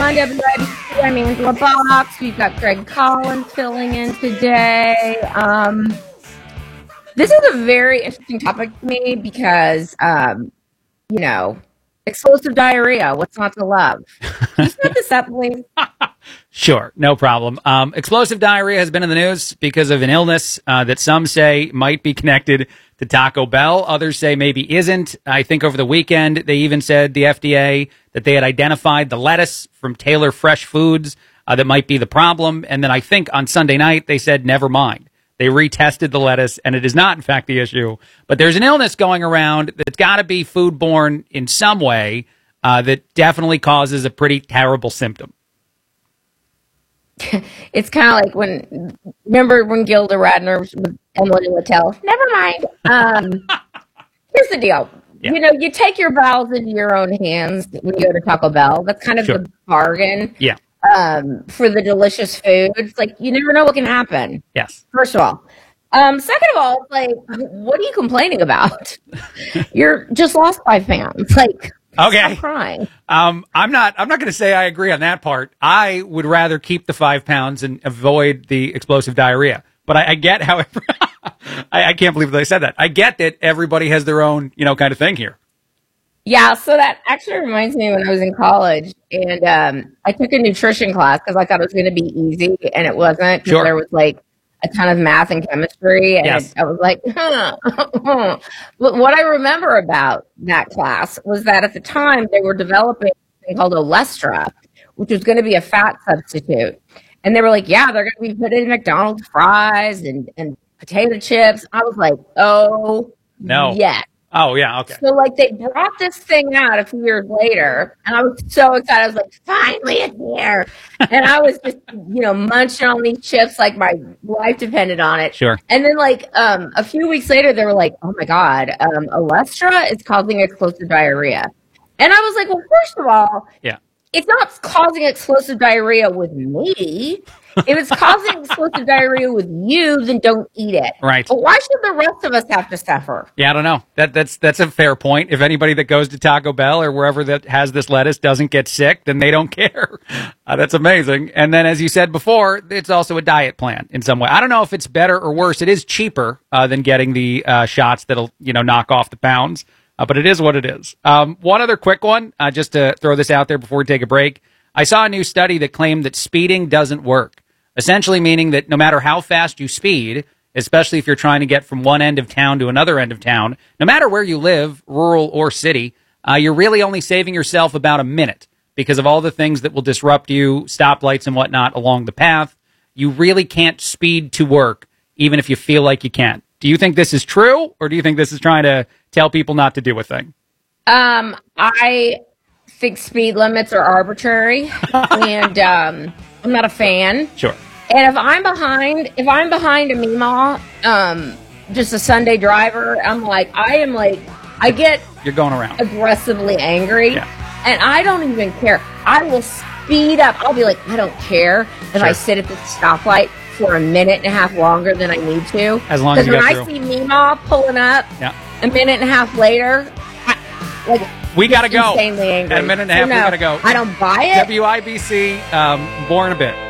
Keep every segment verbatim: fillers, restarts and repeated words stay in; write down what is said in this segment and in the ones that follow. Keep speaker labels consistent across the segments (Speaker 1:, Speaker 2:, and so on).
Speaker 1: on W I B C. I'm Angela Box. We've got Greg Collins filling in today. Um, this is a very interesting topic to me because, um, you know, explosive diarrhea. What's not to love? Can you set this up, please?
Speaker 2: Sure, no problem. Um, explosive diarrhea has been in the news because of an illness uh, that some say might be connected to Taco Bell. Others say maybe isn't. I think over the weekend, they even said, the F D A, that they had identified the lettuce from Taylor Fresh Foods uh, that might be the problem. And then I think on Sunday night, they said, never mind. They retested the lettuce, and it is not, in fact, the issue. But there's an illness going around that's got to be foodborne in some way uh, that definitely causes a pretty terrible symptom.
Speaker 1: It's kind of like when, remember when Gilda Radner was with Emily Littell? Never mind. Um, here's the deal. Yeah. You know, you take your bowels into your own hands when you go to Taco Bell. That's kind of sure. the bargain.
Speaker 2: Yeah.
Speaker 1: Um, for the delicious food. It's like, you never know what can happen.
Speaker 2: Yes.
Speaker 1: First of all. Um, second of all, like, what are you complaining about? You're just lost five pounds. Like,
Speaker 2: okay.
Speaker 1: Stop crying.
Speaker 2: Um, I'm not, I'm not going to say I agree on that part. I would rather keep the five pounds and avoid the explosive diarrhea. But I, I get how, I, I can't believe they said that. I get that everybody has their own, you know, kind of thing here.
Speaker 1: Yeah, so that actually reminds me when I was in college, and um, I took a nutrition class because I thought it was going to be easy, and it wasn't.
Speaker 2: Sure.
Speaker 1: There was like a ton of math and chemistry, and
Speaker 2: yes.
Speaker 1: I was like, huh. But what I remember about that class was that at the time they were developing something called Olestra, which was going to be a fat substitute. And they were like, yeah, they're going to be put in McDonald's fries and, and potato chips. I was like, oh,
Speaker 2: no.
Speaker 1: yes.
Speaker 2: Oh, yeah, okay.
Speaker 1: So, like, they brought this thing out a few years later, and I was so excited. I was like, finally, it's here. And I was just, you know, munching on these chips like my life depended on it.
Speaker 2: Sure.
Speaker 1: And then, like, um, a few weeks later, they were like, oh, my God, um, Olestra is causing explosive diarrhea. And I was like, well, first of all,
Speaker 2: yeah,
Speaker 1: it's not causing explosive diarrhea with me. If it's causing explosive diarrhea with you, then don't eat it.
Speaker 2: Right.
Speaker 1: But why should the rest of us have to suffer?
Speaker 2: Yeah, I don't know. That that's that's a fair point. If anybody that goes to Taco Bell or wherever that has this lettuce doesn't get sick, then they don't care. Uh, that's amazing. And then, as you said before, it's also a diet plan in some way. I don't know if it's better or worse. It is cheaper uh, than getting the uh, shots that'll, you know, knock off the pounds. Uh, but it is what it is. Um, one other quick one, uh, just to throw this out there before we take a break. I saw a new study that claimed that speeding doesn't work. Essentially meaning that no matter how fast you speed, especially if you're trying to get from one end of town to another end of town, no matter where you live, rural or city, uh, you're really only saving yourself about a minute because of all the things that will disrupt you, stoplights and whatnot along the path. You really can't speed to work, even if you feel like you can. Do you think this is true, or do you think this is trying to tell people not to do a thing?
Speaker 1: Um, I think speed limits are arbitrary, and um, I'm not a fan.
Speaker 2: Sure.
Speaker 1: And if I'm behind, if I'm behind a Meemaw, um, just a Sunday driver, I'm like, I am like, I get
Speaker 2: You're going around.
Speaker 1: aggressively angry,
Speaker 2: yeah.
Speaker 1: and I don't even care. I will speed up. I'll be like, I don't care if
Speaker 2: sure.
Speaker 1: I sit at the stoplight for a minute and a half longer than I need to.
Speaker 2: As long as you
Speaker 1: Because
Speaker 2: get
Speaker 1: when
Speaker 2: through.
Speaker 1: I see Meemaw pulling up
Speaker 2: yeah.
Speaker 1: a minute and a half later, I, like,
Speaker 2: we got to go.
Speaker 1: Insanely angry.
Speaker 2: At a minute and a half,
Speaker 1: so no,
Speaker 2: we got to go.
Speaker 1: I don't buy it.
Speaker 2: W I B C, um, more in a bit.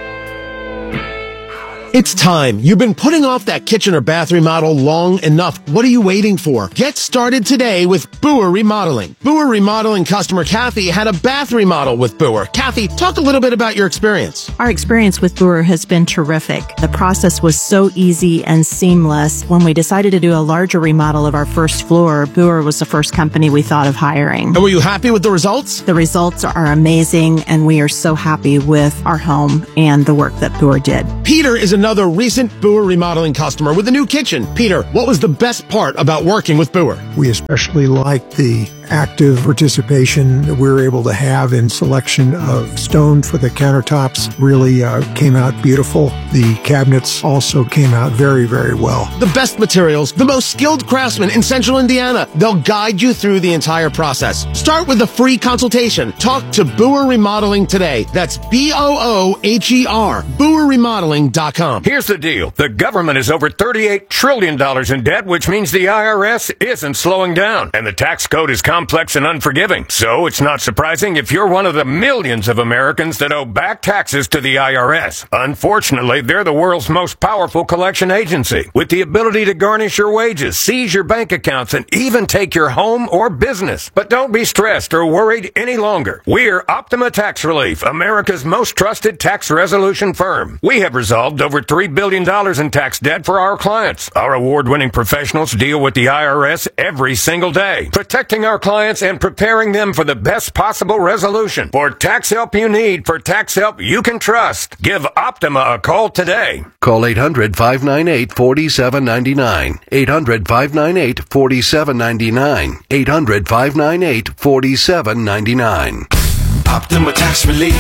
Speaker 3: It's time. You've been putting off that kitchen or bath remodel long enough. What are you waiting for? Get started today with Boer Remodeling. Boer Remodeling customer Kathy had a bath remodel with Boer. Kathy, talk a little bit about your experience.
Speaker 4: Our experience with Boer has been terrific. The process was so easy and seamless. When we decided to do a larger remodel of our first floor, Boer was the first company we thought of hiring.
Speaker 3: And were you happy with the results?
Speaker 4: The results are amazing, and we are so happy with our home and the work that Boer did.
Speaker 3: Peter is another recent Boer Remodeling customer with a new kitchen. Peter, what was the best part about working with Boer?
Speaker 5: We especially liked the active participation that we were able to have in selection of stone for the countertops. Really uh, came out beautiful. The cabinets also came out very, very well.
Speaker 3: The best materials, the most skilled craftsmen in Central Indiana. They'll guide you through the entire process. Start with a free consultation. Talk to Boer Remodeling today. That's B O O H E R, boer remodeling dot com.
Speaker 6: Here's the deal. The government is over thirty-eight trillion dollars in debt, which means the I R S isn't slowing down. And the tax code is coming. complex and unforgiving. So it's not surprising if you're one of the millions of Americans that owe back taxes to the I R S. Unfortunately, they're the world's most powerful collection agency, with the ability to garnish your wages, seize your bank accounts, and even take your home or business. But don't be stressed or worried any longer. We're Optima Tax Relief, America's most trusted tax resolution firm. We have resolved over three billion dollars in tax debt for our clients. Our award-winning professionals deal with the I R S every single day, protecting our clients and preparing them for the best possible resolution. For tax help you need, for tax help you can trust, give Optima a call today.
Speaker 7: Call eight hundred, five nine eight, four seven nine nine. eight hundred, five nine eight, four seven nine nine. eight hundred, five nine eight, four seven nine nine.
Speaker 6: Optima Tax Relief.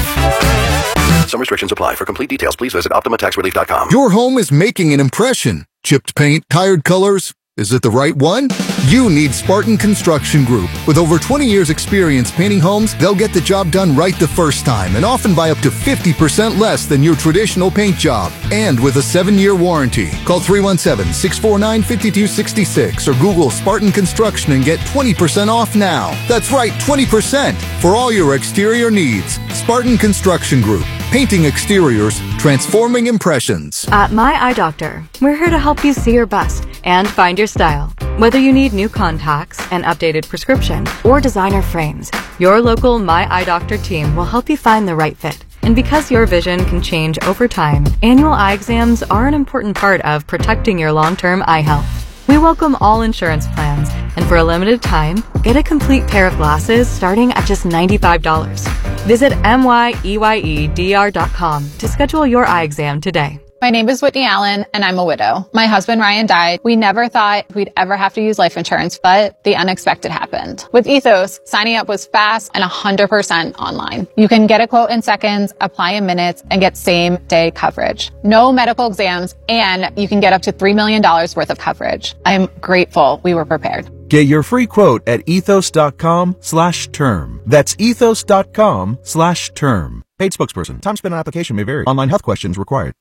Speaker 7: Some restrictions apply. For complete details, please visit optima tax relief dot com.
Speaker 8: Your home is making an impression. Chipped paint, tired colors. Is it the right one? You need Spartan Construction Group. With over twenty years experience painting homes, they'll get the job done right the first time and often by up to fifty percent less than your traditional paint job. And with a seven-year warranty. Call three one seven, six four nine, five two six six or Google Spartan Construction and get twenty percent off now. That's right, twenty percent for all your exterior needs. Spartan Construction Group. Painting exteriors, transforming impressions.
Speaker 9: At My Eye Doctor, we're here to help you see your best and find your style. Whether you need new contacts, an updated prescription, or designer frames, your local My Eye Doctor team will help you find the right fit. And because your vision can change over time, annual eye exams are an important part of protecting your long-term eye health. We welcome all insurance plans, and for a limited time, get a complete pair of glasses starting at just ninety-five dollars. Visit M Y E Y E D R dot com to schedule your eye exam today.
Speaker 10: My name is Whitney Allen, and I'm a widow. My husband, Ryan, died. We never thought we'd ever have to use life insurance, but the unexpected happened. With Ethos, signing up was fast and one hundred percent online. You can get a quote in seconds, apply in minutes, and get same-day coverage. No medical exams, and you can get up to three million dollars worth of coverage. I'm grateful we were prepared.
Speaker 11: Get your free quote at ethos.com slash term. That's ethos.com slash term. Paid spokesperson. Time spent on application may vary. Online health questions required.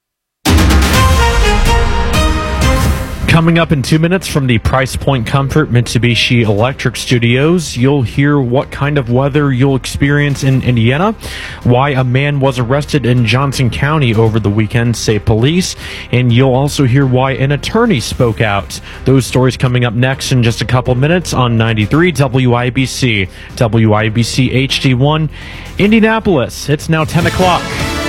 Speaker 12: Coming up in two minutes from the Price Point Comfort Mitsubishi Electric Studios, you'll hear what kind of weather you'll experience in Indiana, why a man was arrested in Johnson County over the weekend, say police, and you'll also hear why an attorney spoke out. Those stories coming up next in just a couple minutes on ninety-three W I B C, W I B C H D one, Indianapolis. It's now ten o'clock.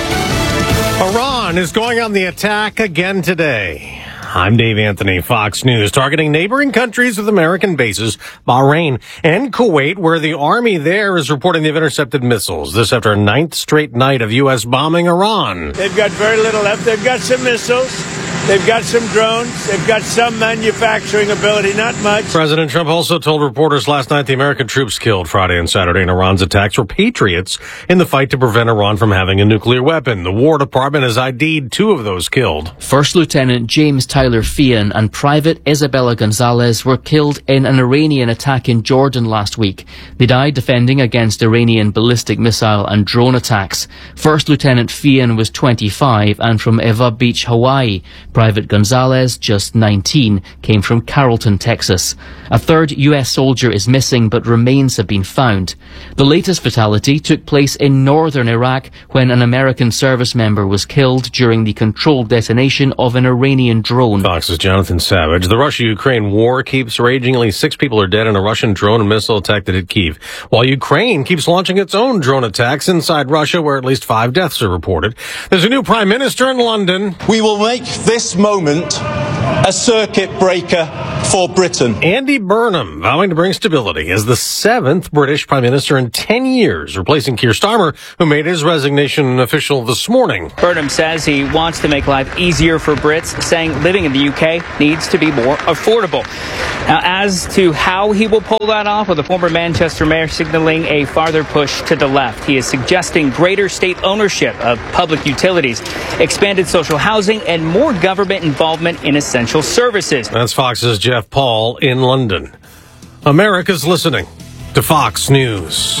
Speaker 13: Iran is going on the attack again today. I'm Dave Anthony, Fox News, targeting neighboring countries with American bases, Bahrain and Kuwait, where the army there is reporting they've intercepted missiles. This after a ninth straight night of U S bombing Iran.
Speaker 14: They've got very little left. They've got some missiles. They've got some drones. They've got some manufacturing ability, not much.
Speaker 13: President Trump also told reporters last night the American troops killed Friday and Saturday in Iran's attacks were patriots in the fight to prevent Iran from having a nuclear weapon. The War Department has I D'd two of those killed.
Speaker 15: First Lieutenant James Tyler Fian and Private Isabella Gonzalez were killed in an Iranian attack in Jordan last week. They died defending against Iranian ballistic missile and drone attacks. First Lieutenant Fian was twenty-five and from Eva Beach, Hawaii. Private Gonzalez, just nineteen, came from Carrollton, Texas. A third U S soldier is missing, but remains have been found. The latest fatality took place in northern Iraq when an American service member was killed during the controlled detonation of an Iranian drone.
Speaker 13: Fox's Jonathan Savage. The Russia-Ukraine war keeps raging. At least six people are dead in a Russian drone and missile attack that hit Kyiv, while Ukraine keeps launching its own drone attacks inside Russia, where at least five deaths are reported. There's a new prime minister in London.
Speaker 16: We will make this moment a circuit breaker for Britain.
Speaker 13: Andy Burnham vowing to bring stability as the seventh British prime minister in ten years, replacing Keir Starmer, who made his resignation official this morning.
Speaker 17: Burnham says he wants to make life easier for Brits, saying living in the U K needs to be more affordable. Now, as to how he will pull that off, with the former Manchester mayor signaling a farther push to the left. He is suggesting greater state ownership of public utilities, expanded social housing, and more government involvement in essential services.
Speaker 13: That's Fox's Jeff Paul in London. America's listening to Fox News.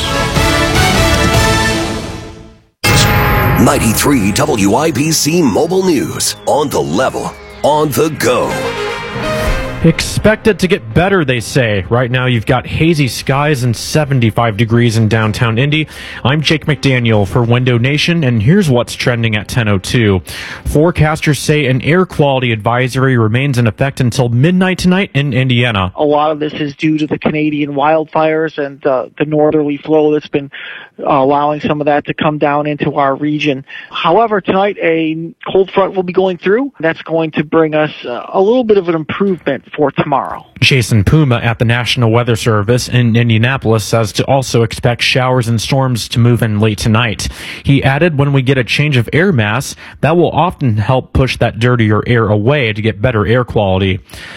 Speaker 7: ninety-three W I B C Mobile News. On the level, on the go.
Speaker 12: Expect it to get better, they say. Right now, you've got hazy skies and seventy-five degrees in downtown Indy. I'm Jake McDaniel for Window Nation, and here's what's trending at ten oh two. Forecasters say an air quality advisory remains in effect until midnight tonight in Indiana.
Speaker 18: A lot of this is due to the Canadian wildfires and uh, the northerly flow that's been uh, allowing some of that to come down into our region. However, tonight a cold front will be going through. That's going to bring us uh, a little bit of an improvement for tomorrow.
Speaker 12: Jason Puma at the National Weather Service in Indianapolis says to also expect showers and storms to move in late tonight. He added, when we get a change of air mass, that will often help push that dirtier air away to get better air quality.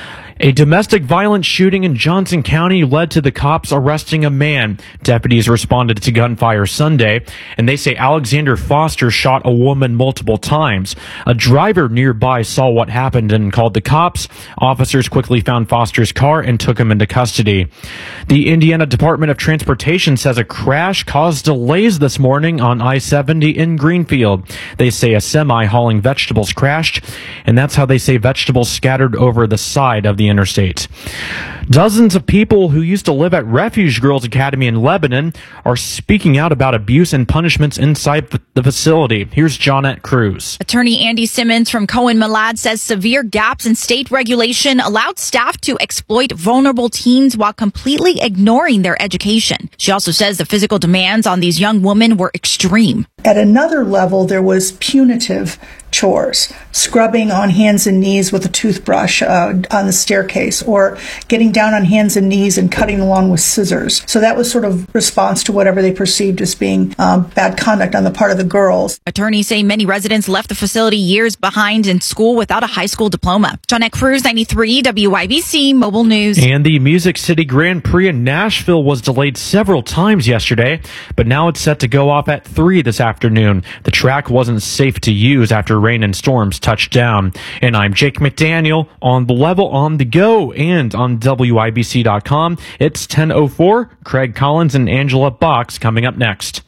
Speaker 12: A domestic violence shooting in Johnson County led to the cops arresting a man. Deputies responded to gunfire Sunday, and they say Alexander Foster shot a woman multiple times. A driver nearby saw what happened and called the cops. Officers quickly found Foster's car and took him into custody. The Indiana Department of Transportation says a crash caused delays this morning on I seventy in Greenfield. They say a semi hauling vegetables crashed, and that's how they say vegetables scattered over the side of the interstate. Dozens of people who used to live at Refuge Girls Academy in Lebanon are speaking out about abuse and punishments inside the facility. Here's Johnette Cruz.
Speaker 19: Attorney Andy Simmons from Cohen Malad says severe gaps in state regulation allowed staff to exploit vulnerable teens while completely ignoring their education. She also says the physical demands on these young women were extreme.
Speaker 20: At another level, there was punitive chores, scrubbing on hands and knees with a toothbrush uh, on the staircase, or getting down on hands and knees and cutting along with scissors. So that was sort of response to whatever they perceived as being um, bad conduct on the part of the girls.
Speaker 19: Attorneys say many residents left the facility years behind in school without a high school diploma. Johnette Cruz, ninety-three W I B C Mobile News.
Speaker 12: And the Music City Grand Prix in Nashville was delayed several times yesterday, but now it's set to go off at three this afternoon. The track wasn't safe to use after rain and storms touched down. And I'm Jake McDaniel on The Level on the Go and on W I B C dot com. It's ten oh four. Craig Collins and Angela Box coming up next.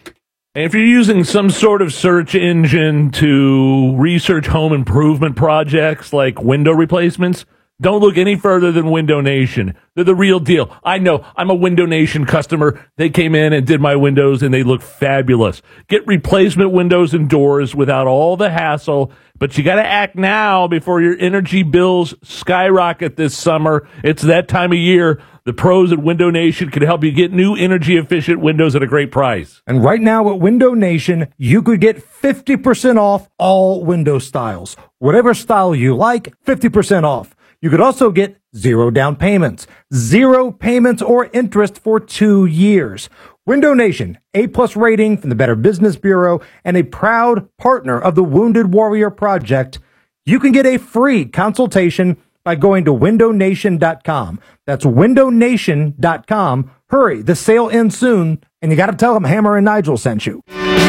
Speaker 21: If you're using some sort of search engine to research home improvement projects like window replacements, don't look any further than Window Nation. They're the real deal. I know. I'm a Window Nation customer. They came in and did my windows, and they look fabulous. Get replacement windows and doors without all the hassle, but you got to act now before your energy bills skyrocket this summer. It's that time of year. The pros at Window Nation can help you get new energy-efficient windows at a great price.
Speaker 22: And right now at Window Nation, you could get fifty percent off all window styles. Whatever style you like, fifty percent off. You could also get zero down payments, zero payments or interest for two years. Window Nation, A-plus rating from the Better Business Bureau and a proud partner of the Wounded Warrior Project. You can get a free consultation by going to window nation dot com. That's window nation dot com. Hurry, the sale ends soon, and you got to tell them Hammer and Nigel sent you.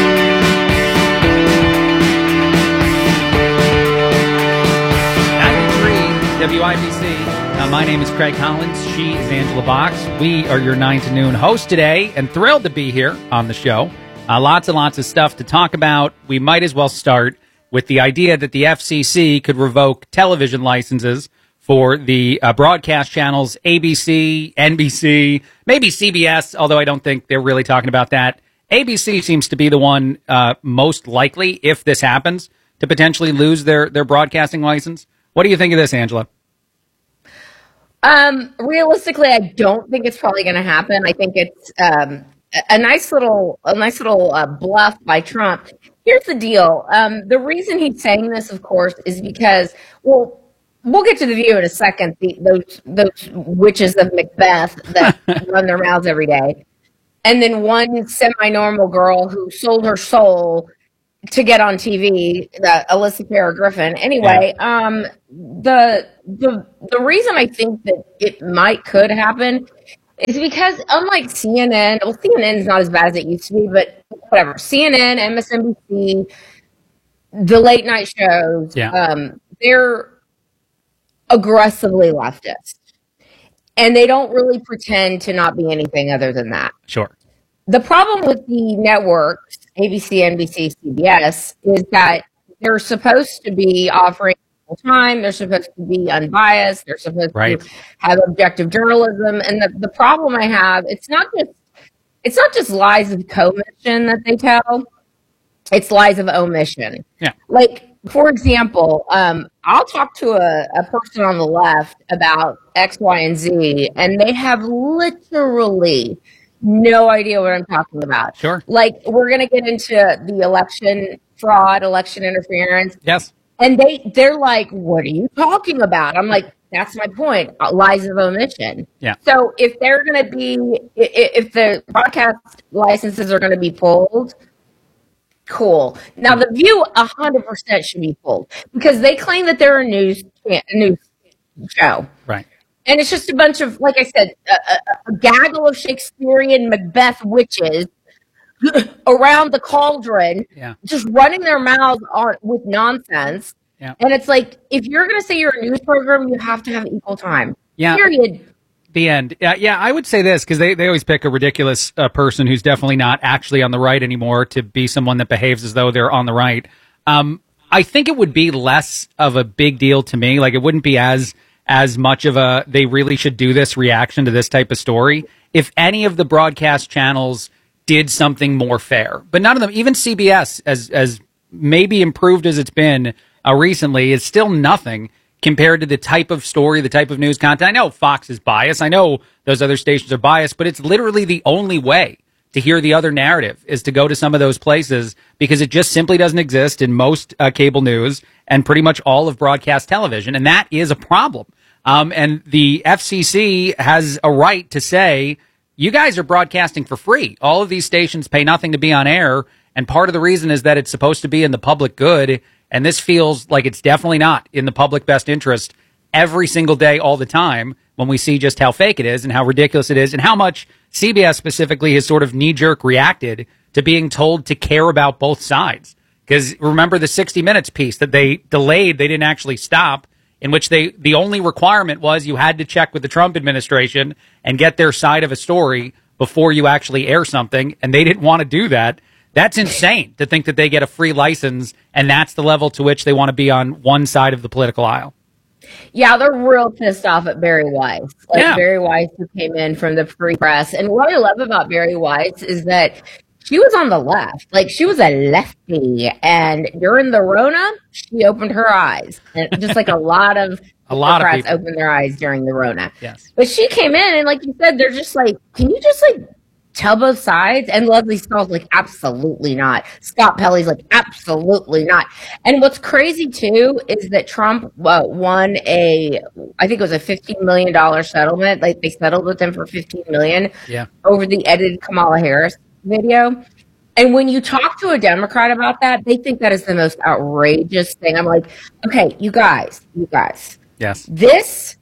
Speaker 2: W I B C. Uh, my name is Craig Collins. She is Angela Box. We are your nine to noon host today, and thrilled to be here on the show. Uh, lots and lots of stuff to talk about. We might as well start with the idea that the F C C could revoke television licenses for the uh, broadcast channels A B C, N B C, maybe C B S, although I don't think they're really talking about that. A B C seems to be the one uh, most likely, if this happens, to potentially lose their, their broadcasting license. What do you think of this, Angela?
Speaker 1: Um, realistically, I don't think it's probably going to happen. I think it's um, a nice little, a nice little uh, bluff by Trump. Here's the deal. Um, the reason he's saying this, of course, is because, well, we'll get to the View in a second. The, those those witches of Macbeth that run their mouths every day, and then one semi-normal girl who sold her soul to get on T V, the Alyssa Farah Griffin. Anyway, yeah. um, the the the reason I think that it might could happen is because unlike C N N, well, C N N is not as bad as it used to be, but whatever. C N N, M S N B C, the late night shows, yeah. um, they're aggressively leftist, and they don't really pretend to not be anything other than that.
Speaker 2: Sure.
Speaker 1: The problem with the networks, A B C, N B C, C B S, is that they're supposed to be offering equal time. They're supposed to be unbiased. They're supposed
Speaker 2: right.
Speaker 1: to have objective journalism. And the, the problem I have, it's not just it's not just lies of commission that they tell. It's lies of omission.
Speaker 2: Yeah.
Speaker 1: Like, for example, um, I'll talk to a, a person on the left about X, Y, and Z, and they have literally no idea what I'm talking about.
Speaker 2: Sure.
Speaker 1: Like, we're going to get into the election fraud, election interference.
Speaker 2: Yes.
Speaker 1: And they, they're like, what are you talking about? I'm like, that's my point. Lies of omission.
Speaker 2: Yeah.
Speaker 1: So if they're going to be, if the broadcast licenses are going to be pulled, cool. Now the View one hundred percent should be pulled because they claim that they're a news a news show.
Speaker 2: Right.
Speaker 1: And it's just a bunch of, like I said, a, a, a gaggle of Shakespearean Macbeth witches around the cauldron,
Speaker 2: yeah.
Speaker 1: just running their mouths on with nonsense.
Speaker 2: Yeah.
Speaker 1: And it's like, if you're going to say you're a news program, you have to have equal time.
Speaker 2: Yeah.
Speaker 1: Period.
Speaker 2: The end. Yeah, yeah. I would say this because they, they always pick a ridiculous uh, person who's definitely not actually on the right anymore to be someone that behaves as though they're on the right. Um, I think it would be less of a big deal to me. Like, it wouldn't be as as much of a they really should do this reaction to this type of story if any of the broadcast channels did something more fair. But none of them, even C B S, as as maybe improved as it's been uh, recently, is still nothing compared to the type of story, the type of news content. I know Fox is biased. I know those other stations are biased, but it's literally the only way to hear the other narrative is to go to some of those places because it just simply doesn't exist in most uh, cable news and pretty much all of broadcast television. And that is a problem. Um, and the F C C has a right to say, you guys are broadcasting for free. All of these stations pay nothing to be on air. And part of the reason is that it's supposed to be in the public good. And this feels like it's definitely not in the public best interest every single day, all the time, when we see just how fake it is and how ridiculous it is and how much C B S specifically has sort of knee-jerk reacted to being told to care about both sides. Because remember the sixty minutes piece that they delayed, they didn't actually stop, in which they the only requirement was you had to check with the Trump administration and get their side of a story before you actually air something, and they didn't want to do that. That's insane to think that they get a free license, and that's the level to which they want to be on one side of the political aisle.
Speaker 1: Yeah, they're real pissed off at Barry Weiss. Like
Speaker 2: Yeah.
Speaker 1: Barry Weiss, who came in from the Free Press. And what I love about Barry Weiss is that she was on the left. Like, she was a lefty. And during the Rona, she opened her eyes. And just like a lot of
Speaker 2: A lot of
Speaker 1: Democrats
Speaker 2: people.
Speaker 1: opened their eyes during the Rona.
Speaker 2: Yes.
Speaker 1: But she came in, and like you said, they're just like, can you just like tell both sides? And Leslie Stahl's like, absolutely not. Scott Pelley's like, absolutely not. And what's crazy too is that Trump uh, won a, I think it was a fifteen million dollars settlement. Like, they settled with him for fifteen million dollars
Speaker 2: Yeah.
Speaker 1: over the edited Kamala Harris video. And when you talk to a Democrat about that, they think that is the most outrageous thing. I'm like, okay, you guys, you guys,
Speaker 2: Yes.
Speaker 1: this,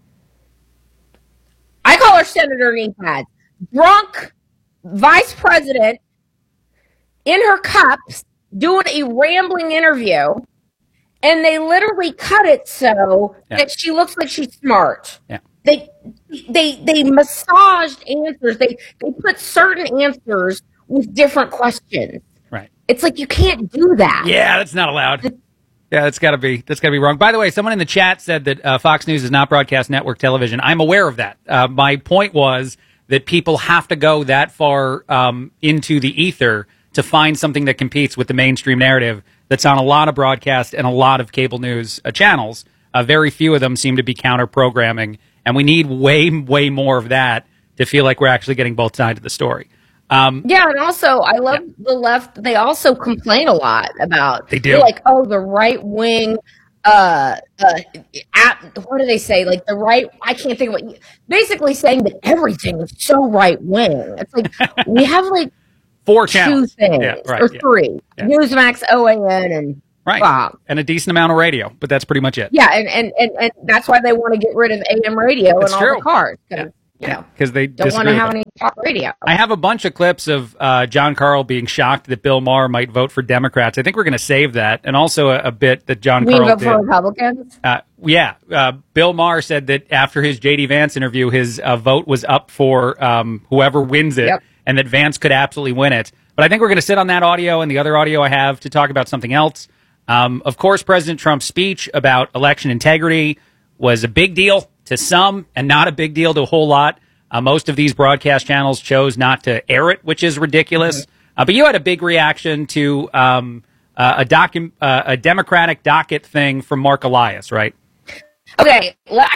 Speaker 1: I call her Senator Knee Pads, drunk vice president in her cups doing a rambling interview, and they literally cut it so
Speaker 2: Yeah.
Speaker 1: that she looks like she's smart.
Speaker 2: Yeah.
Speaker 1: They they they massaged answers. They they put certain answers with different questions.
Speaker 2: Right.
Speaker 1: It's like, you can't do that.
Speaker 2: Yeah, that's not allowed. Yeah, that's got to be that's got to be wrong. By the way, someone in the chat said that uh, Fox News is not broadcast network television. I'm aware of that. Uh, my point was that people have to go that far um, into the ether to find something that competes with the mainstream narrative that's on a lot of broadcast and a lot of cable news uh, channels. Uh, very few of them seem to be counter-programming, and we need way, way more of that to feel like we're actually getting both sides of the story. Um,
Speaker 1: Yeah, and also I love the left. They also complain a lot about.
Speaker 2: They do.
Speaker 1: They're like, oh, the right wing. Uh, uh, at, what do they say? Like the right. I can't think of what. Basically saying that everything is so right wing. It's like we have like
Speaker 2: Four
Speaker 1: two
Speaker 2: channels.
Speaker 1: things
Speaker 2: Yeah, right,
Speaker 1: or
Speaker 2: yeah.
Speaker 1: three:
Speaker 2: Yeah.
Speaker 1: Newsmax, O A N, and
Speaker 2: Right.
Speaker 1: Fox.
Speaker 2: And a decent amount of radio, but that's pretty much it.
Speaker 1: Yeah, and, and, and, and that's why they want to get rid of A M radio
Speaker 2: That's
Speaker 1: and all
Speaker 2: true.
Speaker 1: the cars. 'Cause, you know,
Speaker 2: Because they
Speaker 1: don't want
Speaker 2: disagree
Speaker 1: to have
Speaker 2: with it.
Speaker 1: any talk radio.
Speaker 2: I have a bunch of clips of uh, John Carl being shocked that Bill Maher might vote for Democrats. I think we're going to save that, and also a, a bit that John
Speaker 1: We
Speaker 2: Carl
Speaker 1: vote
Speaker 2: did.
Speaker 1: for Republicans.
Speaker 2: Uh, yeah, uh, Bill Maher said that after his J D Vance interview, his uh, vote was up for um, whoever wins it,
Speaker 1: Yep.
Speaker 2: and that Vance could absolutely win it. But I think we're going to sit on that audio and the other audio I have to talk about something else. Um, of course, President Trump's speech about election integrity was a big deal to some and not a big deal to a whole lot. Uh, most of these broadcast channels chose not to air it, which is ridiculous. Uh, but you had a big reaction to um, uh, a, docu- uh, a Democratic docket thing from Mark Elias, right?
Speaker 1: Okay,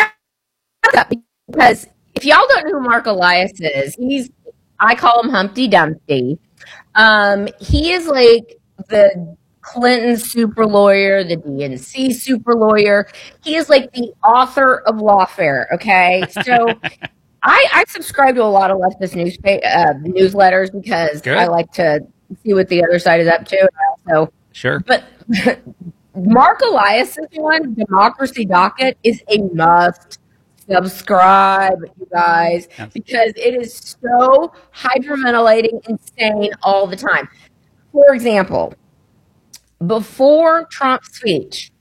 Speaker 1: because if y'all don't know who Mark Elias is, he's, I call him Humpty Dumpty. Um, he is like the Clinton super lawyer, the D N C super lawyer. He is like the author of lawfare, okay? So I, I subscribe to a lot of leftist newspa- uh, newsletters because
Speaker 2: Good.
Speaker 1: I like to see what the other side is up to. So,
Speaker 2: sure.
Speaker 1: But Mark Elias' one, Democracy Docket, is a must subscribe, you guys, because it is so hyperventilating, insane all the time. For example, before Trump's speech,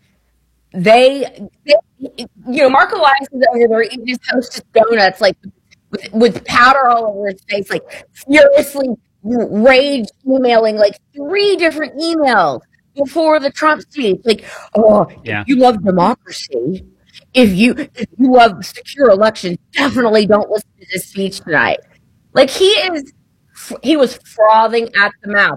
Speaker 1: they, they you know, Mark Elias is over there eating his Hostess donuts, like with, with powder all over his face, like furiously rage emailing like three different emails before the Trump speech, like, oh,
Speaker 2: yeah.
Speaker 1: if you love democracy, if you if you love secure elections, definitely don't listen to this speech tonight. Like he is, he was frothing at the mouth.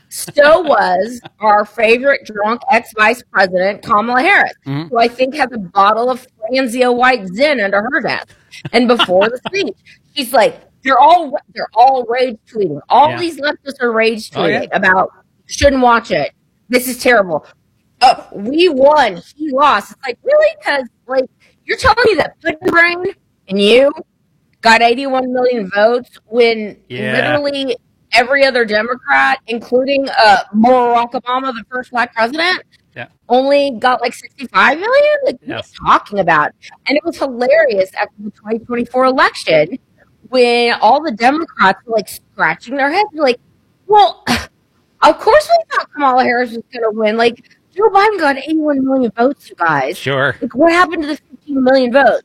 Speaker 1: So was our favorite drunk ex-vice president, Kamala Harris, mm-hmm. who I think has a bottle of Franzia White Zin under her desk. And before the speech, she's like, they're all they're all rage tweeting. All yeah. these leftists are rage tweeting oh, yeah. about shouldn't watch it. This is terrible. Uh, we won. He lost. It's like, really? Because, like, you're telling me that Puddin' Brain and you got eighty-one million votes when yeah. literally every other Democrat, including uh, Barack Obama, the first black president,
Speaker 2: yeah.
Speaker 1: only got like sixty-five million? Like, yes. What are you talking about? And it was hilarious after the twenty twenty-four election when all the Democrats were, like, scratching their heads. They're like, well, of course we thought Kamala Harris was going to win. Like, Joe Biden got eighty-one million votes, you guys.
Speaker 2: Sure.
Speaker 1: Like, what happened to the fifteen million votes?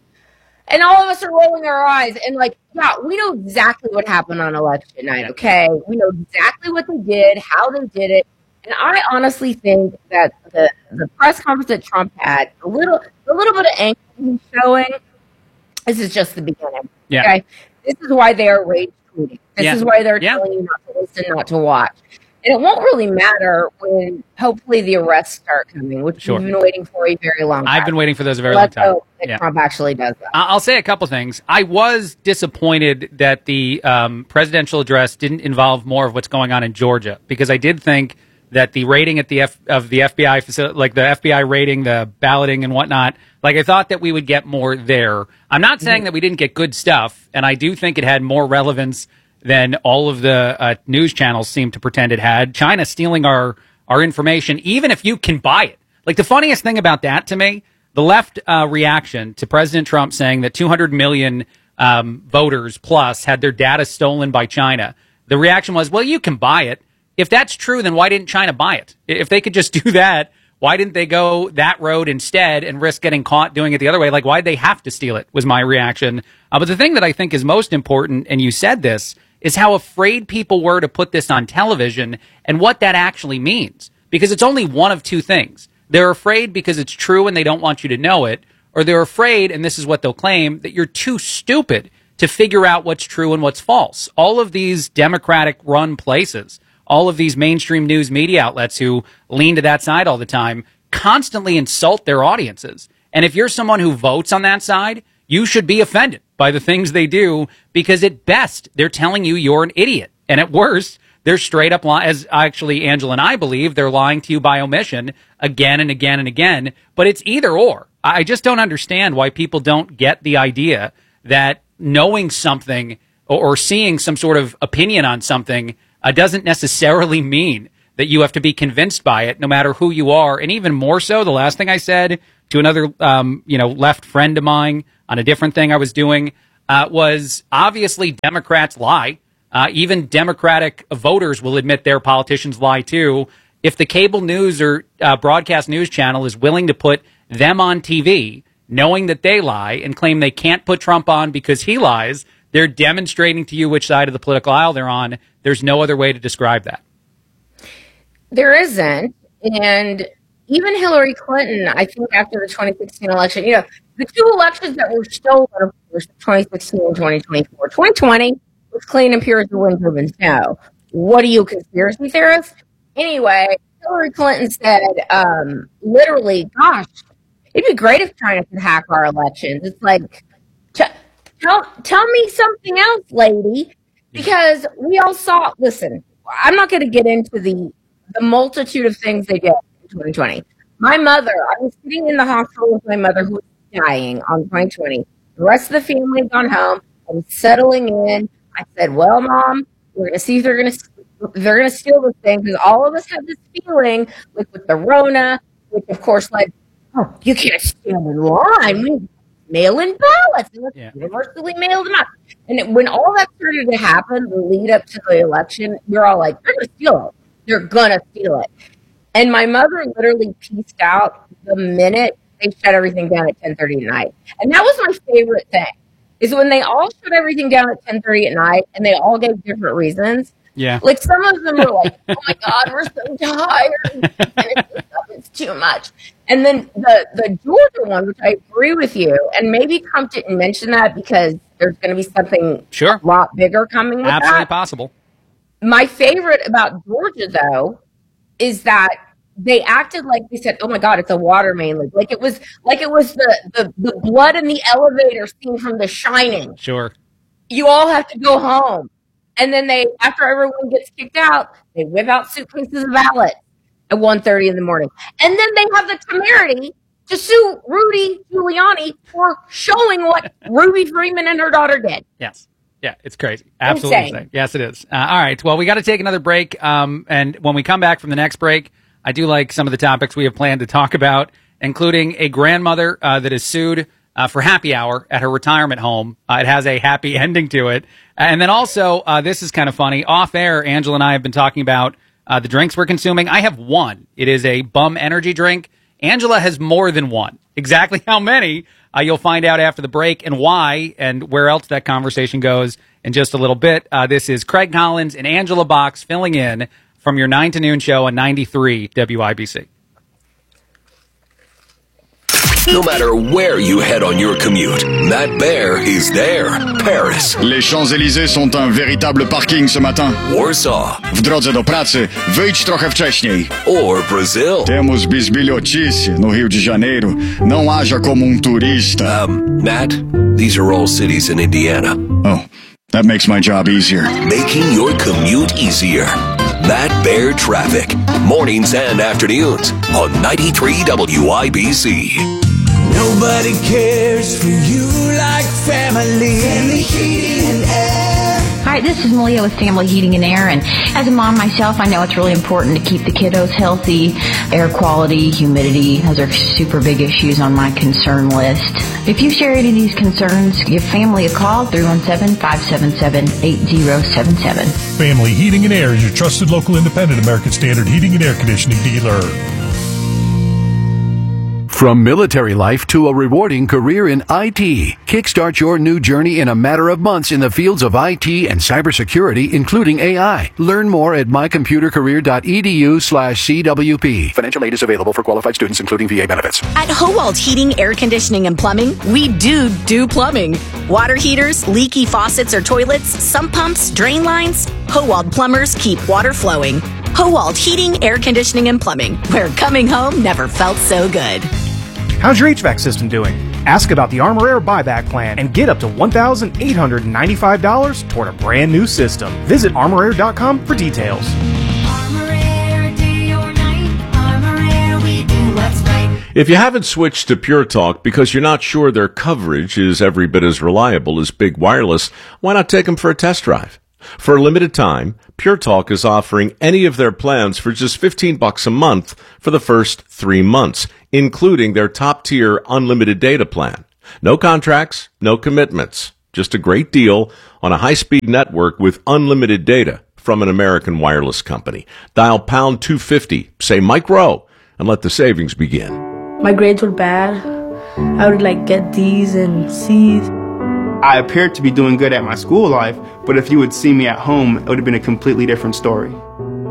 Speaker 1: And all of us are rolling our eyes and like, yeah, we know exactly what happened on election night, okay? We know exactly what they did, how they did it. And I honestly think that the, the press conference that Trump had, a little, a little bit of anger he's showing, this is just the beginning,
Speaker 2: yeah.
Speaker 1: okay? This is why they are rage tweeting. This
Speaker 2: yeah.
Speaker 1: is why they're
Speaker 2: yeah.
Speaker 1: telling you not to listen, not to watch. And it won't really matter when hopefully the arrests start coming, which
Speaker 2: sure.
Speaker 1: we've been waiting for a very long time.
Speaker 2: I've been waiting for those a very
Speaker 1: Let's
Speaker 2: long time.
Speaker 1: hope that
Speaker 2: yeah.
Speaker 1: Trump actually does that.
Speaker 2: I'll say a couple things. I was disappointed that the um, presidential address didn't involve more of what's going on in Georgia, because I did think that the rating at the F- of the F B I facility, like the F B I rating, the balloting and whatnot, like I thought that we would get more there. I'm not saying mm-hmm. that we didn't get good stuff, and I do think it had more relevance than all of the uh, news channels seem to pretend it had. China stealing our, our information, even if you can buy it. Like, the funniest thing about that to me, the left uh, reaction to President Trump saying that two hundred million um, voters plus had their data stolen by China. The reaction was, well, you can buy it. If that's true, then why didn't China buy it? If they could just do that, why didn't they go that road instead and risk getting caught doing it the other way? Like, why'd they have to steal it, was my reaction. Uh, but the thing that I think is most important, and you said this, is how afraid people were to put this on television and what that actually means. Because it's only one of two things. They're afraid because it's true and they don't want you to know it, or they're afraid, and this is what they'll claim, that you're too stupid to figure out what's true and what's false. All of these Democratic-run places, all of these mainstream news media outlets who lean to that side all the time, constantly insult their audiences. And if you're someone who votes on that side, you should be offended by the things they do, because at best, they're telling you you're an idiot. And at worst, they're straight up lying, as actually Angela and I believe, they're lying to you by omission again and again and again. But it's either or. I just don't understand why people don't get the idea that knowing something or, or seeing some sort of opinion on something uh, doesn't necessarily mean that you have to be convinced by it, no matter who you are. And even more so, the last thing I said to another, um, you know, left friend of mine on a different thing I was doing, uh, was obviously Democrats lie. Uh, even Democratic voters will admit their politicians lie too. If the cable news or uh, broadcast news channel is willing to put them on T V, knowing that they lie, and claim they can't put Trump on because he lies, they're demonstrating to you which side of the political aisle they're on. There's no other way to describe that.
Speaker 1: There isn't. And even Hillary Clinton, I think after the twenty sixteen election, you know, the two elections that were stolen, of course, twenty sixteen and twenty twenty-four. twenty twenty was clean and pure as the wind driven snow. What are you, conspiracy theorist? Anyway, Hillary Clinton said, um, literally, gosh, it'd be great if China could hack our elections. It's like, t- tell, tell me something else, lady, because we all saw, listen, I'm not going to get into the, the multitude of things they did in twenty twenty. My mother, I was sitting in the hospital with my mother who was dying on twenty twenty. The rest of the family had gone home. I was settling in. I said, well, Mom, we're going to see if they're going to they're going to steal this thing, because all of us have this feeling, like with the Rona, which of course, like, oh, you can't steal in line. We mail in ballots. And let's yeah. universally mail them out. And it, when all that started to happen, the lead up to the election, we we're all like, they're going to steal it. They're going to steal it. And my mother literally pieced out the minute they shut everything down at ten thirty at night. And that was my favorite thing, is when they all shut everything down at ten thirty at night and they all gave different reasons.
Speaker 2: Yeah.
Speaker 1: Like some of them were like, oh my God, we're so tired. And it's, just, it's too much. And then the, the Georgia one, which I agree with you, and maybe Trump didn't mention that because there's going to be something
Speaker 2: sure.
Speaker 1: a lot bigger coming with
Speaker 2: Absolutely
Speaker 1: that.
Speaker 2: possible.
Speaker 1: My favorite about Georgia, though, is that they acted like they said, oh my God, it's a water main leak. Like it was like it was the, the, the blood in the elevator scene from The Shining.
Speaker 2: Sure.
Speaker 1: You all have to go home. And then they, after everyone gets kicked out, they whip out suitcases of ballots at one thirty in the morning. And then they have the temerity to sue Rudy Giuliani for showing what Ruby Freeman and her daughter did.
Speaker 2: Yes. Yeah, it's crazy. Absolutely
Speaker 1: insane.
Speaker 2: insane. Yes, it is. Uh, all right. Well, we got to take another break. Um, and when we come back from the next break, I do like some of the topics we have planned to talk about, including a grandmother uh, that is sued uh, for happy hour at her retirement home. Uh, it has a happy ending to it. And then also, uh, this is kind of funny. Off air, Angela and I have been talking about uh, the drinks we're consuming. I have one. It is a Bum Energy drink. Angela has more than one. Exactly how many, uh, you'll find out after the break, and why and where else that conversation goes in just a little bit. Uh, this is Craig Collins and Angela Box filling in from your nine to noon show on ninety-three W I B C.
Speaker 4: No matter where you head on your commute, Matt Bear is there. Paris.
Speaker 5: Les Champs-Élysées sont un véritable parking ce matin.
Speaker 4: Warsaw.
Speaker 5: W drodze do pracy, wyjdź trochę wcześniej.
Speaker 4: Or Brazil.
Speaker 5: Temos bisbilhotice no Rio de Janeiro. Não haja como um turista.
Speaker 4: Um, Matt, these are all cities in Indiana.
Speaker 5: Oh, that makes my job easier.
Speaker 4: Making your commute easier. Matt Bear Traffic. Mornings and afternoons on ninety-three W I B C.
Speaker 23: Nobody cares for you like family. Family Heating and Air.
Speaker 24: Hi, this is Malia with Family Heating and Air, and as a mom myself, I know it's really important to keep the kiddos healthy. Air quality, humidity, those are super big issues on my concern list. If you share any of these concerns, give family a call, three one seven, five seven seven, eight zero seven seven.
Speaker 25: Family Heating and Air is your trusted local independent American Standard heating and air conditioning dealer.
Speaker 7: From military life to a rewarding career in I T, kickstart your new journey in a matter of months in the fields of I T and cybersecurity, including A I. Learn more at mycomputercareer.edu slash CWP. Financial aid is available for qualified students, including V A benefits.
Speaker 26: At Howald Heating, Air Conditioning, and Plumbing, we do do plumbing. Water heaters, leaky faucets or toilets, sump pumps, drain lines. Howald plumbers keep water flowing. Howald Heating, Air Conditioning, and Plumbing, where coming home never felt so good.
Speaker 27: How's your H V A C system doing? Ask about the Armor Air buyback plan and get up to one thousand eight hundred ninety-five dollars toward a brand new system. Visit armor air dot com for details.
Speaker 23: Armor Air, day or night. Armor Air, we do what's right.
Speaker 28: If you haven't switched to Pure Talk because you're not sure their coverage is every bit as reliable as Big Wireless, why not take them for a test drive? For a limited time, Pure Talk is offering any of their plans for just fifteen bucks a month for the first three months, including their top-tier unlimited data plan. No contracts, no commitments, just a great deal on a high-speed network with unlimited data from an American wireless company. Dial pound two fifty, say Mike Rowe, and let the savings begin.
Speaker 29: My grades were bad. I would like get D's and C's.
Speaker 30: I appeared to be doing good at my school life, but if you would see me at home, it would have been a completely different story.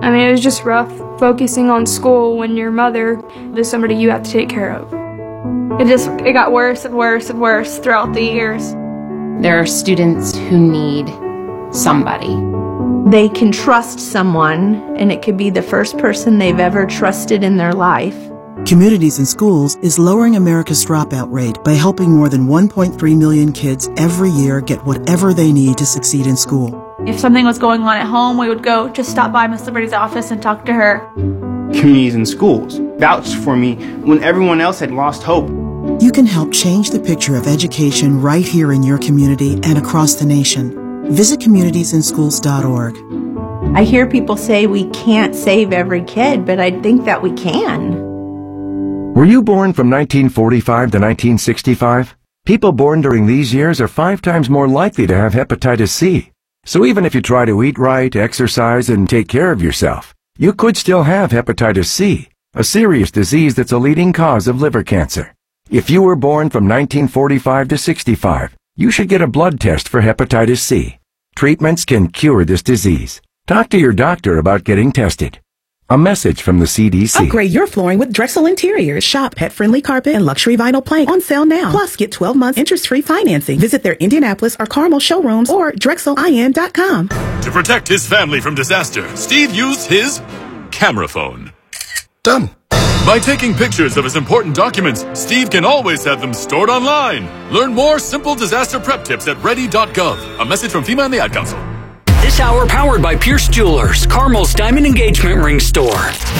Speaker 3: I mean, it was just rough focusing on school when your mother is somebody you have to take care of. It just, it got worse and worse and worse throughout the years.
Speaker 6: There are students who need somebody.
Speaker 8: They can trust someone, and it could be the first person they've ever trusted in their life.
Speaker 9: Communities in Schools is lowering America's dropout rate by helping more than one point three million kids every year get whatever they need to succeed in school.
Speaker 10: If something was going on at home, we would go just stop by Miss Liberty's office and talk to her.
Speaker 11: Communities in Schools vouched for me when everyone else had lost hope.
Speaker 9: You can help change the picture of education right here in your community and across the nation. Visit communities in schools dot org.
Speaker 8: I hear people say we can't save every kid, but I think that we can.
Speaker 14: Were you born from nineteen forty-five to nineteen sixty-five? People born during these years are five times more likely to have hepatitis C. So even if you try to eat right, exercise, and take care of yourself, you could still have hepatitis C, a serious disease that's a leading cause of liver cancer. If you were born from nineteen forty-five to sixty-five, you should get a blood test for hepatitis C. Treatments can cure this disease. Talk to your doctor about getting tested. A message from the C D C.
Speaker 15: Upgrade your flooring with Drexel Interiors. Shop pet-friendly carpet and luxury vinyl plank on sale now. Plus, get twelve months interest-free financing. Visit their Indianapolis or Carmel showrooms or drexel I N dot com.
Speaker 16: To protect his family from disaster, Steve used his camera phone.
Speaker 30: Done.
Speaker 16: By taking pictures of his important documents, Steve can always have them stored online. Learn more simple disaster prep tips at ready dot gov. A message from FEMA and the Ad Council.
Speaker 31: This hour powered by Pierce Jewelers, Carmel's Diamond Engagement Ring Store.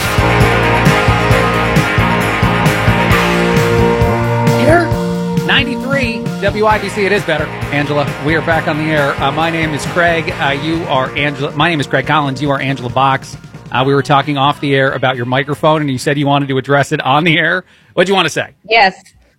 Speaker 2: Here, ninety-three W I B C. It is better. Angela, we are back on the air. Uh, my name is Craig. Uh, you are Angela. My name is Craig Collins. You are Angela Box. Uh, we were talking off the air about your microphone, and you said you wanted to address it on the air. What do you want to say?
Speaker 1: Yes.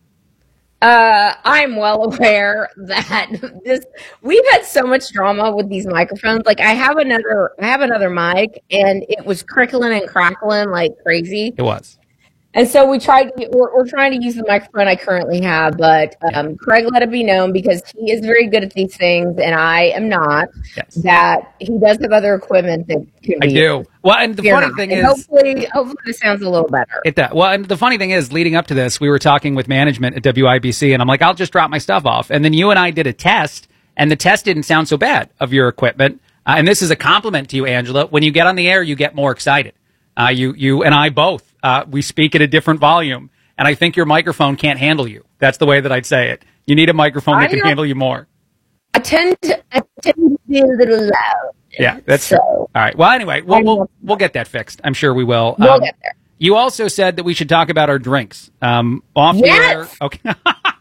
Speaker 1: Uh, I'm well aware that this, we've had so much drama with these microphones. Like I have another, I have another mic and it was crickling and crackling like crazy.
Speaker 2: It was.
Speaker 1: And so we tried, to, we're, we're trying to use the microphone I currently have, but um, Craig let it be known because he is very good at these things and I am not, yes. that he does have other equipment that can
Speaker 2: I
Speaker 1: be.
Speaker 2: do. Well, and the funny thing
Speaker 1: and
Speaker 2: is,
Speaker 1: hopefully, hopefully this sounds a little better.
Speaker 2: It does. Well, and the funny thing is, leading up to this, we were talking with management at W I B C, and I'm like, I'll just drop my stuff off. And then you and I did a test, and the test didn't sound so bad of your equipment. Uh, and this is a compliment to you, Angela. When you get on the air, you get more excited. Uh, you, you and I both. Uh, we speak at a different volume, and I think your microphone can't handle you. That's the way that I'd say it. You need a microphone that can handle you more.
Speaker 1: I tend to, I tend to be a little loud.
Speaker 2: Yeah, that's
Speaker 1: so,
Speaker 2: true. All right. Well, anyway, we'll, we'll we'll get that fixed. I'm sure we will.
Speaker 1: We'll
Speaker 2: um,
Speaker 1: get there.
Speaker 2: You also said that we should talk about our drinks. Um, off
Speaker 1: yes!
Speaker 2: the air. Okay.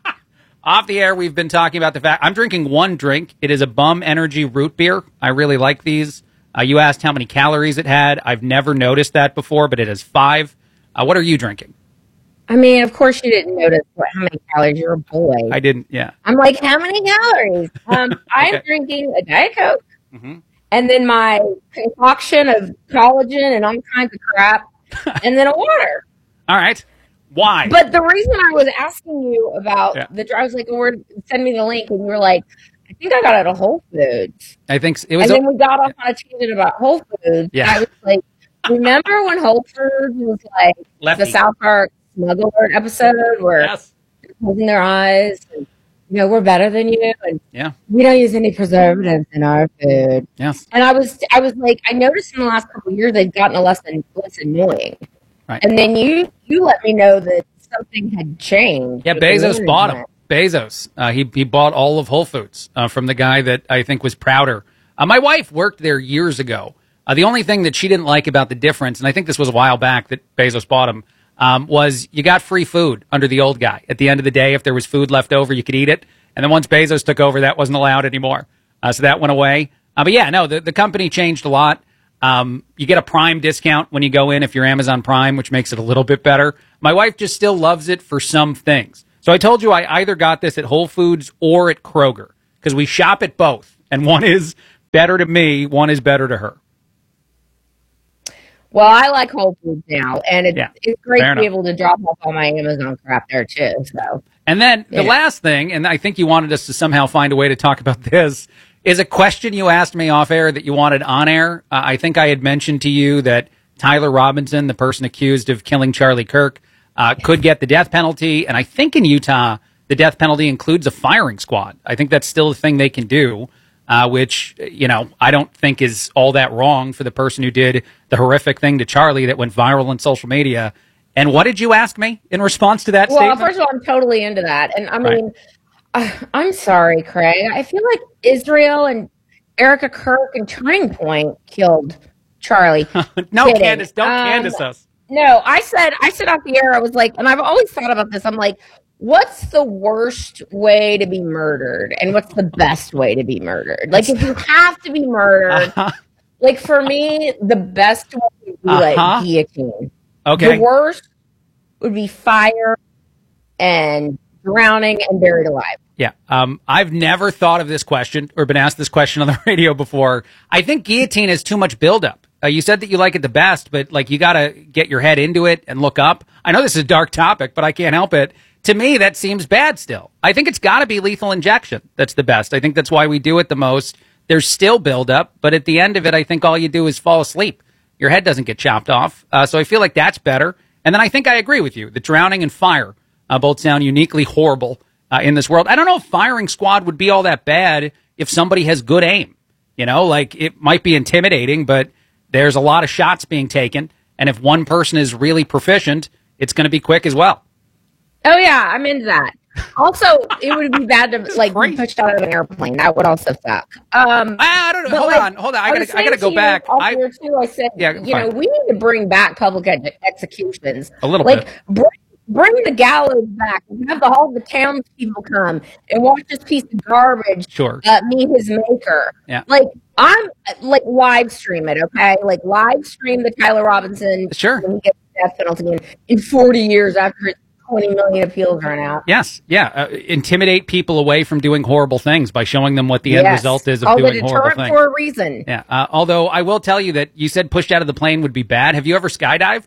Speaker 2: Off the air, we've been talking about the fact I'm drinking one drink. It is a Bum Energy root beer. I really like these. Uh, you asked how many calories it had. I've never noticed that before, but it has five. Uh, what are you drinking?
Speaker 1: I mean, of course you didn't notice what, how many calories. You're a boy.
Speaker 2: I didn't, yeah.
Speaker 1: I'm like, how many calories? Um,
Speaker 2: okay.
Speaker 1: I'm drinking a Diet Coke,
Speaker 2: mm-hmm.
Speaker 1: and then my concoction of collagen and all kinds of crap, and then a water.
Speaker 2: All right. Why?
Speaker 1: But the reason I was asking you about
Speaker 2: yeah.
Speaker 1: the, I was like, well, send me the link, and you were like, I think I got it at Whole Foods.
Speaker 2: I think it was.
Speaker 1: And then we got off on a tangent about Whole Foods.
Speaker 2: Yeah.
Speaker 1: I was like, remember when Whole Foods was like
Speaker 2: Lefty.
Speaker 1: the South Park Smuggle Alert episode where
Speaker 2: yes.
Speaker 1: they're closing their eyes and, you know, we're better than you, and
Speaker 2: yeah.
Speaker 1: we don't use any preservatives in our food.
Speaker 2: Yes.
Speaker 1: And I was, I was like, I noticed in the last couple of years they've gotten a less and less annoying.
Speaker 2: Right.
Speaker 1: And then you, you let me know that something had changed.
Speaker 2: Yeah, Bezos bought them. Bezos. Uh, he he bought all of Whole Foods uh, from the guy that I think was prouder. Uh, my wife worked there years ago. Uh, the only thing that she didn't like about the difference, and I think this was a while back that Bezos bought them, um, was you got free food under the old guy. At the end of the day, if there was food left over, you could eat it. And then once Bezos took over, that wasn't allowed anymore. Uh, so that went away. Uh, but yeah, no, the, the company changed a lot. Um, you get a Prime discount when you go in if you're Amazon Prime, which makes it a little bit better. My wife just still loves it for some things. So I told you I either got this at Whole Foods or at Kroger because we shop at both. And one is better to me, one is better to her.
Speaker 1: Well, I like Whole Foods now, and it's,
Speaker 2: yeah,
Speaker 1: it's great to
Speaker 2: enough.
Speaker 1: be able to drop off all my Amazon crap there, too. So,
Speaker 2: And then the
Speaker 1: yeah.
Speaker 2: last thing, and I think you wanted us to somehow find a way to talk about this, is a question you asked me off air that you wanted on air. Uh, I think I had mentioned to you that Tyler Robinson, the person accused of killing Charlie Kirk, uh, could get the death penalty. And I think in Utah, the death penalty includes a firing squad. I think that's still a thing they can do, uh, which, you know, I don't think is all that wrong for the person who did the horrific thing to Charlie that went viral on social media. And what did you ask me in response to that
Speaker 1: well,
Speaker 2: statement?
Speaker 1: Well, first of all, I'm totally into that. And I mean, right. uh, I'm sorry, Craig. I feel like Israel and Erica Kirk and Turning Point killed Charlie.
Speaker 2: no,
Speaker 1: Kidding.
Speaker 2: Candace, don't
Speaker 1: um,
Speaker 2: Candace us.
Speaker 1: No, I said, I said off the air, I was like, and I've always thought about this. I'm like, what's the worst way to be murdered? And what's the best way to be murdered? Like, if you have to be murdered, uh-huh. like for me, the best way would be uh-huh. like guillotine.
Speaker 2: Okay.
Speaker 1: The worst would be fire and drowning and buried alive.
Speaker 2: Yeah. Um, I've never thought of this question or been asked this question on the radio before. I think guillotine is too much buildup. Uh, you said that you like it the best, but like you got to get your head into it and look up. I know this is a dark topic, but I can't help it. To me, that seems bad still. I think it's got to be lethal injection. That's the best. I think that's why we do it the most. There's still buildup, but at the end of it, I think all you do is fall asleep. Your head doesn't get chopped off. Uh, so I feel like that's better. And then I think I agree with you. The drowning and fire uh, both sound uniquely horrible uh, in this world. I don't know if firing squad would be all that bad if somebody has good aim. You know, like it might be intimidating, but there's a lot of shots being taken. And if one person is really proficient, it's going to be quick as well.
Speaker 1: Oh, yeah, I'm into that. Also, it would be bad to like be pushed out of an airplane. That would also suck. Um,
Speaker 2: I don't know. Hold
Speaker 1: like,
Speaker 2: on, hold on. I gotta, I gotta go
Speaker 1: to
Speaker 2: back.
Speaker 1: You,
Speaker 2: I,
Speaker 1: too, I said,
Speaker 2: yeah,
Speaker 1: you
Speaker 2: fine.
Speaker 1: know, we need to bring back public ed- executions.
Speaker 2: A little
Speaker 1: like,
Speaker 2: bit.
Speaker 1: Bring, bring the gallows back and have the, all the townspeople come and watch this piece of garbage
Speaker 2: sure.
Speaker 1: uh, meet his maker.
Speaker 2: Yeah.
Speaker 1: Like, I'm like live stream it, okay? Like live stream the Tyler Robinson.
Speaker 2: Sure.
Speaker 1: When he gets the death penalty in, in forty years after his twenty million appeals run out.
Speaker 2: Yes, yeah. Uh, intimidate people away from doing horrible things by showing them what the
Speaker 1: yes.
Speaker 2: end result is of
Speaker 1: oh,
Speaker 2: doing horrible things.
Speaker 1: for a reason.
Speaker 2: Yeah. Uh, although I will tell you that you said pushed out of the plane would be bad. Have you ever skydived?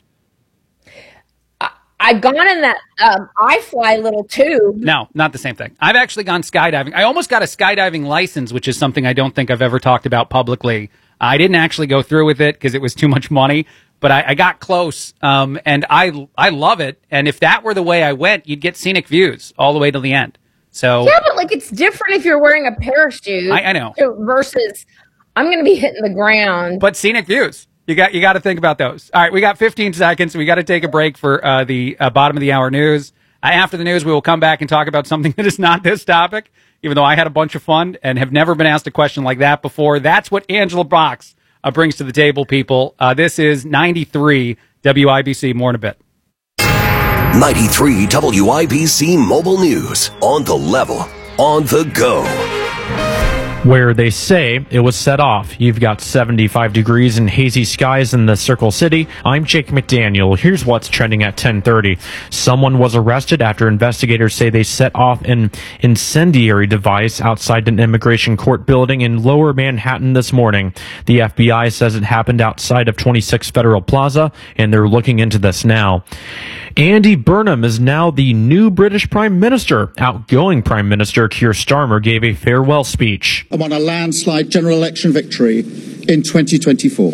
Speaker 1: I, I've gone in that um, I fly little tube.
Speaker 2: No, not the same thing. I've actually gone skydiving. I almost got a skydiving license, which is something I don't think I've ever talked about publicly. I didn't actually go through with it because it was too much money. But I, I got close, um, and I I love it. And if that were the way I went, you'd get scenic views all the way to the end. So
Speaker 1: yeah, but like it's different if you're wearing a parachute.
Speaker 2: I, I know.
Speaker 1: Versus, I'm going to be hitting the ground.
Speaker 2: But scenic views, you got you got to think about those. All right, we got fifteen seconds. We got to take a break for uh, the uh, bottom of the hour news. Uh, after the news, we will come back and talk about something that is not this topic. Even though I had a bunch of fun and have never been asked a question like that before. That's what Angela Box Uh, brings to the table, people. Uh, this is ninety-three W I B C. More in a bit.
Speaker 4: ninety-three W I B C Mobile News. On the level. On the go.
Speaker 5: Where they say it was set off. You've got seventy-five degrees and hazy skies in the Circle City. I'm Jake McDaniel. Here's what's trending at ten thirty. Someone was arrested after investigators say they set off an incendiary device outside an immigration court building in Lower Manhattan this morning. The F B I says it happened outside of twenty-six Federal Plaza, and they're looking into this now. Andy Burnham is now the new British Prime Minister. Outgoing Prime Minister Keir Starmer gave a farewell speech.
Speaker 12: I won a landslide general election victory in twenty twenty-four.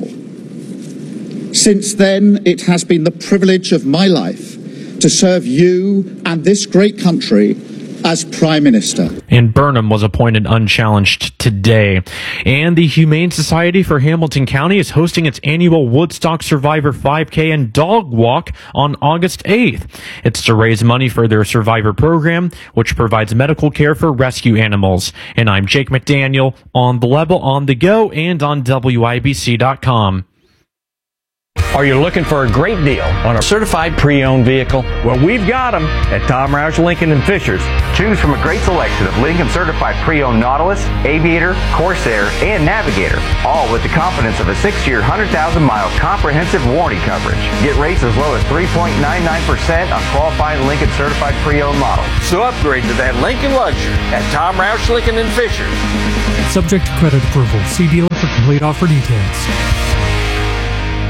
Speaker 12: Since then, it has been the privilege of my life to serve you and this great country as Prime Minister.
Speaker 5: And Burnham was appointed unchallenged today. And the Humane Society for Hamilton County is hosting its annual Woodstock Survivor five K and Dog Walk on August eighth. It's to raise money for their Survivor program, which provides medical care for rescue animals. And I'm Jake McDaniel, on the level, on the go, and on W I B C dot com.
Speaker 13: Are you looking for a great deal on a certified pre-owned vehicle? Well, we've got them at Tom Roush Lincoln and Fishers.
Speaker 17: Choose from a great selection of Lincoln certified pre-owned Nautilus, Aviator, Corsair, and Navigator, all with the confidence of a six-year, one hundred thousand mile comprehensive warranty coverage. Get rates as low as three point nine nine percent on qualified Lincoln certified pre-owned models.
Speaker 13: So upgrade to that Lincoln luxury at Tom Roush Lincoln and Fishers.
Speaker 18: Subject to credit approval. See dealer for complete offer details.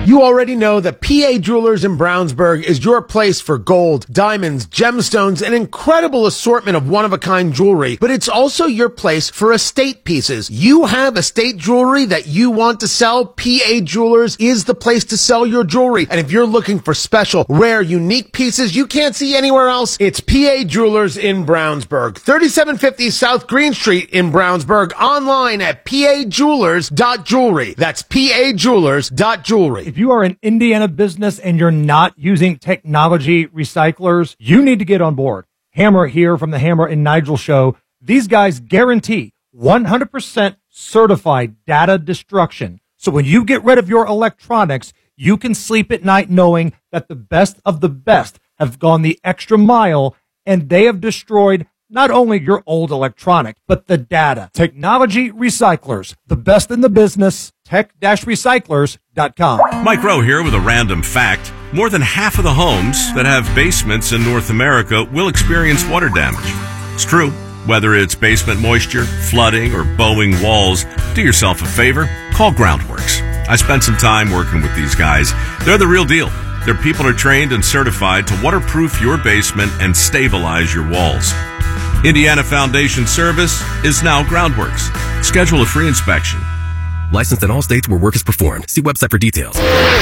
Speaker 7: You already know that P A Jewelers in Brownsburg is your place for gold, diamonds, gemstones, an incredible assortment of one-of-a-kind jewelry, but it's also your place for estate pieces. You have estate jewelry that you want to sell? P A Jewelers is the place to sell your jewelry. And if you're looking for special, rare, unique pieces you can't see anywhere else, it's P A Jewelers in Brownsburg. thirty-seven fifty South Green Street in Brownsburg, online at p a jewelers dot jewelry. That's p a jewelers dot jewelry.
Speaker 18: If you are an Indiana business and you're not using technology recyclers, you need to get on board. Hammer here from the Hammer and Nigel show. These guys guarantee one hundred percent certified data destruction. So when you get rid of your electronics, you can sleep at night knowing that the best of the best have gone the extra mile and they have destroyed not only your old electronics, but the data. Technology recyclers, the best in the business, tech dash recyclers dot com.
Speaker 19: Mike Rowe here with a random fact. More than half of the homes that have basements in North America will experience water damage. It's true. Whether it's basement moisture, flooding, or bowing walls, do yourself a favor, call Groundworks. I spent some time working with these guys. They're the real deal. Their people are trained and certified to waterproof your basement and stabilize your walls. Indiana Foundation Service is now Groundworks. Schedule a free inspection.
Speaker 20: Licensed in all states where work is performed. See website for details.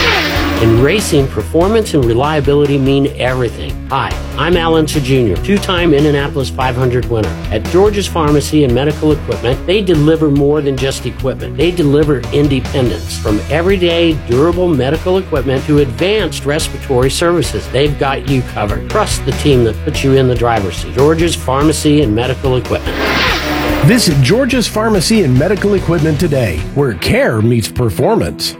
Speaker 21: In racing, performance and reliability mean everything. Hi, I'm Alan Junior, two-time Indianapolis five hundred winner. At George's Pharmacy and Medical Equipment, they deliver more than just equipment. They deliver independence. From everyday, durable medical equipment to advanced respiratory services, they've got you covered. Trust the team that puts you in the driver's seat. George's Pharmacy and Medical Equipment.
Speaker 22: Visit George's Pharmacy and Medical Equipment today, where care meets performance.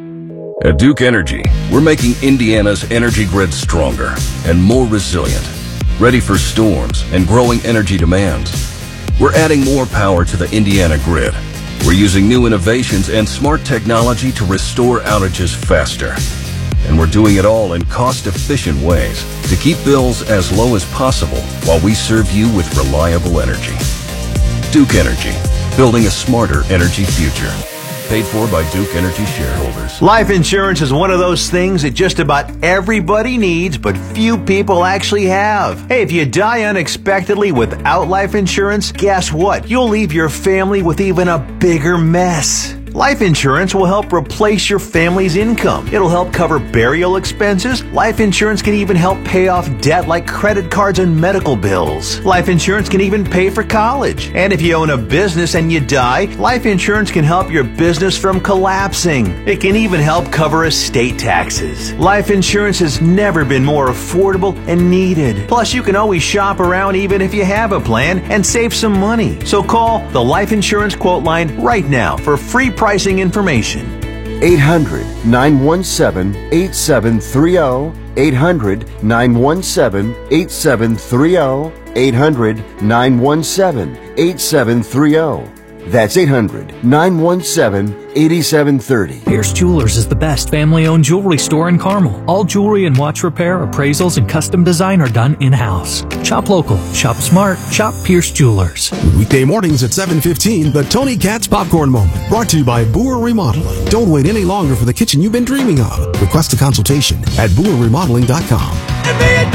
Speaker 4: At Duke Energy, we're making Indiana's energy grid stronger and more resilient, ready for storms and growing energy demands. We're adding more power to the Indiana grid. We're using new innovations and smart technology to restore outages faster. And we're doing it all in cost-efficient ways to keep bills as low as possible while we serve you with reliable energy. Duke Energy, building a smarter energy future. Paid for by Duke Energy shareholders.
Speaker 24: Life insurance is one of those things that just about everybody needs, but few people actually have. Hey, if you die unexpectedly without life insurance, guess what? You'll leave your family with even a bigger mess. Life insurance will help replace your family's income. It'll help cover burial expenses. Life insurance can even help pay off debt like credit cards and medical bills. Life insurance can even pay for college. And if you own a business and you die, life insurance can help your business from collapsing. It can even help cover estate taxes. Life insurance has never been more affordable and needed. Plus, you can always shop around even if you have a plan and save some money. So call the Life Insurance Quote Line right now for free pricing information.
Speaker 25: eight hundred, nine one seven, eight seven three zero. eight hundred, nine one seven, eight seven three zero. eight hundred, nine one seven, eight seven three zero. That's eight hundred, nine one seven, eight seven three zero.
Speaker 26: Pierce Jewelers is the best family-owned jewelry store in Carmel. All jewelry and watch repair, appraisals, and custom design are done in-house. Shop local, shop smart, shop Pierce Jewelers.
Speaker 27: Weekday mornings at seven fifteen, the Tony Katz Popcorn Moment. Brought to you by Boer Remodeling. Don't wait any longer for the kitchen you've been dreaming of. Request a consultation at boer remodeling dot com.